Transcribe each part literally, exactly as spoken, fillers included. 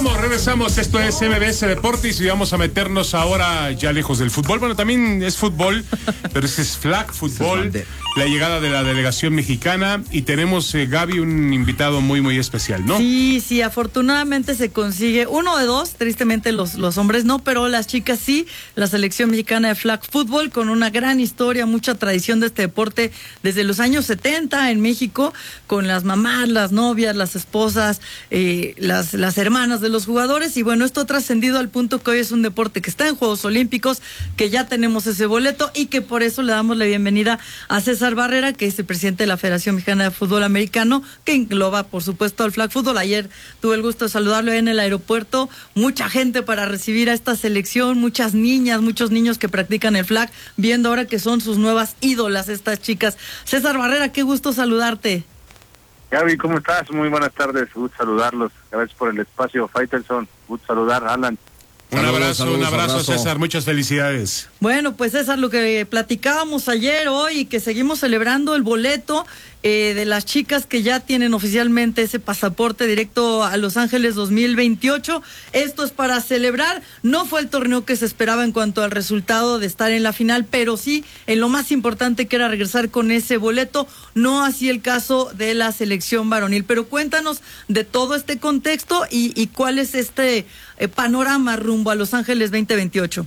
regresamos, regresamos. Esto es M B S Deportes y vamos a meternos ahora ya lejos del fútbol. Bueno, también es fútbol, pero ese es flag fútbol. La llegada de la delegación mexicana y tenemos, eh, Gaby, un invitado muy, muy especial, ¿no? Sí, sí, afortunadamente se consigue uno de dos, tristemente los, los hombres no, pero las chicas sí. La selección mexicana de flag fútbol con una gran historia, mucha tradición de este deporte desde los años setenta en México, con las mamás, las novias, las esposas, eh, las, las hermanas de los jugadores. Y bueno, esto ha trascendido al punto que hoy es un deporte que está en Juegos Olímpicos, que ya tenemos ese boleto y que por eso le damos la bienvenida a César Barrera, que es el presidente de la Federación Mexicana de Fútbol Americano, que engloba, por supuesto, al flag fútbol. Ayer tuve el gusto de saludarlo en el aeropuerto. Mucha gente para recibir a esta selección, muchas niñas, muchos niños que practican el flag, viendo ahora que son sus nuevas ídolas estas chicas. César Barrera, qué gusto saludarte. Gaby, ¿cómo estás? Muy buenas tardes, gusto saludarlos. Gracias por el espacio, Faitelson. Gusto saludar, Alan. Un Saludos, abrazo, saludos, un abrazo, abrazo, César, muchas felicidades. Bueno, pues César, lo que platicábamos ayer, hoy, y que seguimos celebrando el boleto eh, de las chicas que ya tienen oficialmente ese pasaporte directo a Los Ángeles dos mil veintiocho. Esto es para celebrar. No fue el torneo que se esperaba en cuanto al resultado de estar en la final, pero sí en lo más importante, que era regresar con ese boleto. No así el caso de la selección varonil. Pero cuéntanos de todo este contexto y, y cuál es este eh, panorama rumbo a Los Ángeles veinte veintiocho.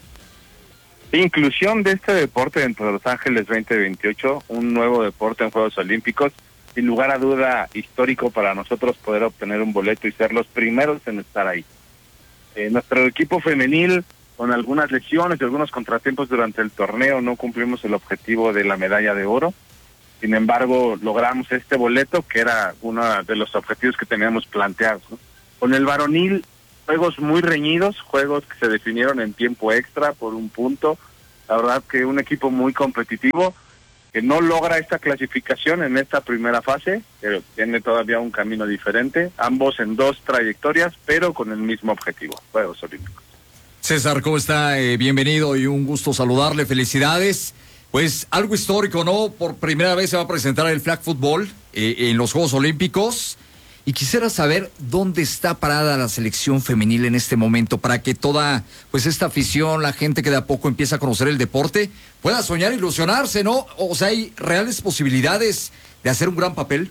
Inclusión de este deporte dentro de Los Ángeles veinte veintiocho, un nuevo deporte en Juegos Olímpicos, sin lugar a duda histórico para nosotros poder obtener un boleto y ser los primeros en estar ahí. Eh, nuestro equipo femenil, con algunas lesiones y algunos contratiempos durante el torneo, no cumplimos el objetivo de la medalla de oro. Sin embargo, logramos este boleto, que era uno de los objetivos que teníamos planteados, ¿no? Con el varonil, juegos muy reñidos, juegos que se definieron en tiempo extra por un punto. La verdad que un equipo muy competitivo, que no logra esta clasificación en esta primera fase, pero tiene todavía un camino diferente, ambos en dos trayectorias, pero con el mismo objetivo, Juegos Olímpicos. César, ¿cómo está? Eh, bienvenido y un gusto saludarle, felicidades. Pues algo histórico, ¿no? Por primera vez se va a presentar el flag fútbol eh, en los Juegos Olímpicos. Y quisiera saber dónde está parada la selección femenil en este momento para que toda, pues esta afición, la gente que de a poco empieza a conocer el deporte, pueda soñar, ilusionarse, ¿no? O sea, ¿hay reales posibilidades de hacer un gran papel?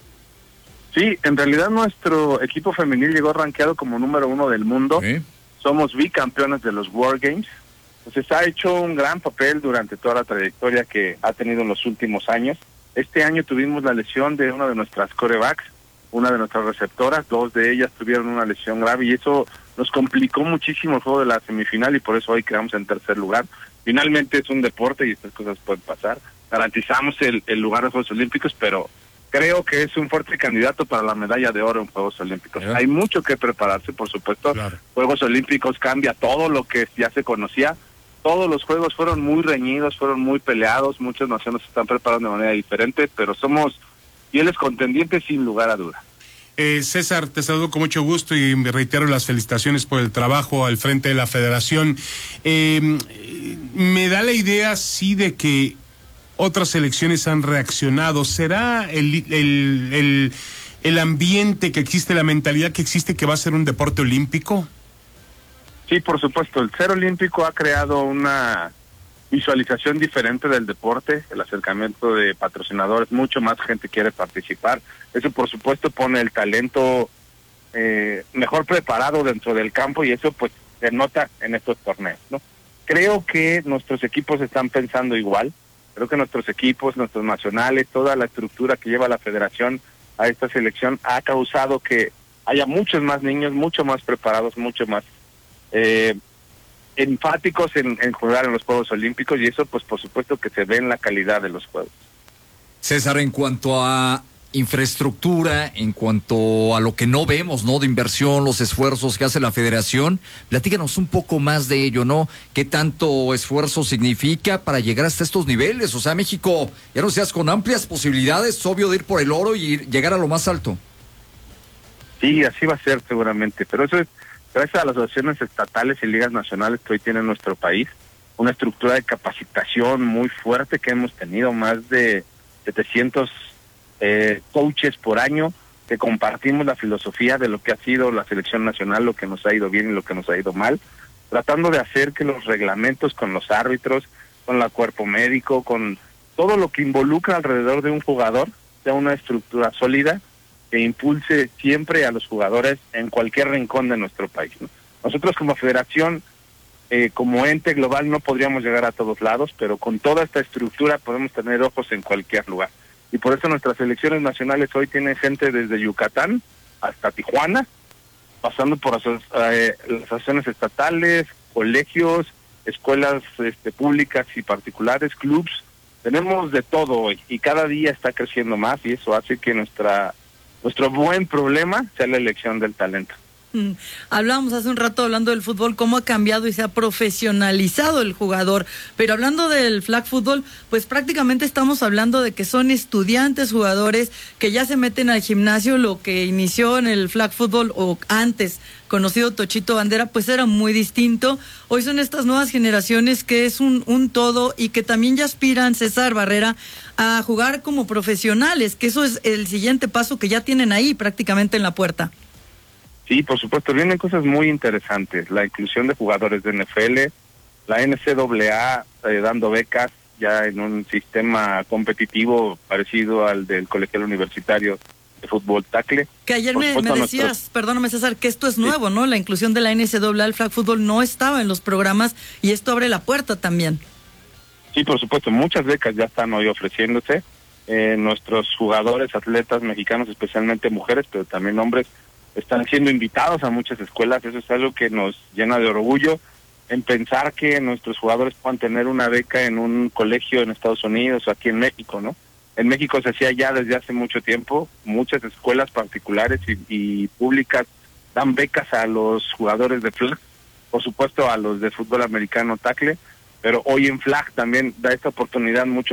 Sí, en realidad nuestro equipo femenil llegó rankeado como número uno del mundo. ¿Sí? Somos bicampeones de los World Games. Entonces ha hecho un gran papel durante toda la trayectoria que ha tenido en los últimos años. Este año tuvimos la lesión de una de nuestras quarterbacks, una de nuestras receptoras, dos de ellas tuvieron una lesión grave y eso nos complicó muchísimo el juego de la semifinal y por eso hoy quedamos en tercer lugar. Finalmente es un deporte y estas cosas pueden pasar. Garantizamos el, el lugar de Juegos Olímpicos, pero creo que es un fuerte candidato para la medalla de oro en Juegos Olímpicos. ¿Eh? Hay mucho que prepararse, por supuesto. Claro. Juegos Olímpicos cambia todo lo que ya se conocía. Todos los juegos fueron muy reñidos, fueron muy peleados, muchas naciones se están preparando de manera diferente, pero somos fieles contendientes sin lugar a duda. Eh, César, te saludo con mucho gusto y me reitero las felicitaciones por el trabajo al frente de la federación. Eh, me da la idea, sí, de que otras selecciones han reaccionado. ¿Será el, el, el, el ambiente que existe, la mentalidad que existe, que va a ser un deporte olímpico? Sí, por supuesto. El ser olímpico ha creado una visualización diferente del deporte, el acercamiento de patrocinadores, mucho más gente quiere participar. Eso, por supuesto, pone el talento eh, mejor preparado dentro del campo y eso, pues, se nota en estos torneos, ¿no? Creo que nuestros equipos están pensando igual. Creo que nuestros equipos, nuestros nacionales, toda la estructura que lleva la federación a esta selección ha causado que haya muchos más niños, mucho más preparados, mucho más eh, enfáticos en, en jugar en los Juegos Olímpicos y eso, pues, por supuesto que se ve en la calidad de los juegos. César, en cuanto a infraestructura, en cuanto a lo que no vemos, ¿no? De inversión, los esfuerzos que hace la federación, platícanos un poco más de ello, ¿no? ¿Qué tanto esfuerzo significa para llegar hasta estos niveles? O sea, México, ya no seas, con amplias posibilidades, obvio, de ir por el oro y ir, llegar a lo más alto. Sí, así va a ser seguramente, pero eso es gracias a las asociaciones estatales y ligas nacionales que hoy tiene nuestro país, una estructura de capacitación muy fuerte que hemos tenido, más de setecientos eh, coaches por año, que compartimos la filosofía de lo que ha sido la selección nacional, lo que nos ha ido bien y lo que nos ha ido mal, tratando de hacer que los reglamentos con los árbitros, con el cuerpo médico, con todo lo que involucra alrededor de un jugador, sea una estructura sólida que impulse siempre a los jugadores en cualquier rincón de nuestro país, ¿no? Nosotros como federación, eh, como ente global, no podríamos llegar a todos lados, pero con toda esta estructura podemos tener ojos en cualquier lugar. Y por eso nuestras selecciones nacionales hoy tienen gente desde Yucatán hasta Tijuana, pasando por aso eh, las asociaciones estatales, colegios, escuelas este, públicas y particulares, clubs. Tenemos de todo hoy y cada día está creciendo más, y eso hace que nuestra nuestro buen problema sea la elección del talento. Mm. Hablábamos hace un rato, hablando del fútbol, cómo ha cambiado y se ha profesionalizado el jugador, pero hablando del flag fútbol, pues prácticamente estamos hablando de que son estudiantes, jugadores que ya se meten al gimnasio. Lo que inició en el flag fútbol, o antes conocido Tochito Bandera, pues era muy distinto. Hoy son estas nuevas generaciones que es un, un todo, y que también ya aspiran, César Barrera, a jugar como profesionales, que eso es el siguiente paso que ya tienen ahí prácticamente en la puerta. Sí, por supuesto, vienen cosas muy interesantes, la inclusión de jugadores de N F L, la N C A A eh, dando becas ya en un sistema competitivo parecido al del colegial universitario de fútbol tackle. Que ayer me, me decías, nuestros... perdóname César, que esto es nuevo, sí, ¿no? La inclusión de la N C A A al flag fútbol no estaba en los programas, y esto abre la puerta también. Sí, por supuesto, muchas becas ya están hoy ofreciéndose. Eh, nuestros jugadores, atletas mexicanos, especialmente mujeres, pero también hombres, están siendo invitados a muchas escuelas. Eso es algo que nos llena de orgullo, en pensar que nuestros jugadores puedan tener una beca en un colegio en Estados Unidos o aquí en México, ¿no? En México se hacía ya desde hace mucho tiempo, muchas escuelas particulares y, y públicas dan becas a los jugadores de flag, por supuesto a los de fútbol americano tackle, pero hoy en flag también da esta oportunidad mucho